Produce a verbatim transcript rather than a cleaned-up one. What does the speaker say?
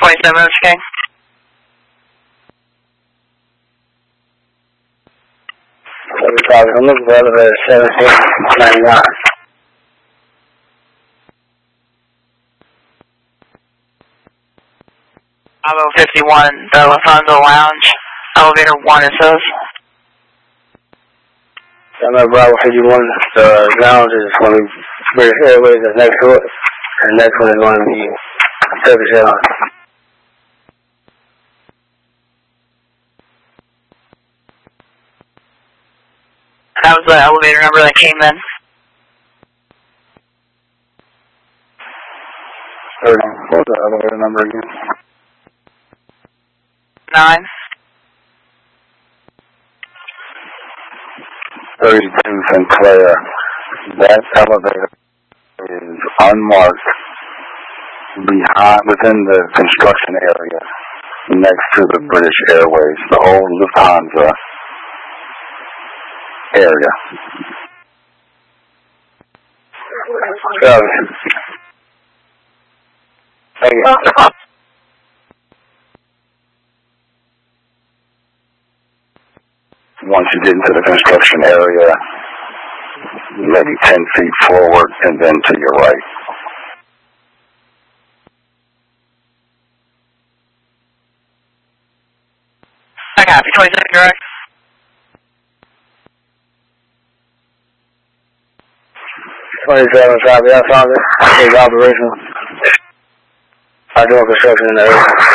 twenty-seven, okay? I'm looking for elevator seven six nine nine. Bravo fifty-one, the Lafonso Lounge. Elevator one, it says. I'm at Bravo fifty-one. The lounge is going to be British Airways that's next to it. And the next one is going to be Turkish Airlines. That was the elevator number that came in. What was the elevator number again? Nine. thirty-two Sinclair. That elevator is unmarked behind, within the construction area next to the British Airways, the old Lufthansa area. Um, thank you. Once you get into the construction area, maybe ten feet forward and then to your right. I copy, twenty-seven direct. twenty-seven, copy, I found it. It's operational. I do construction in the area.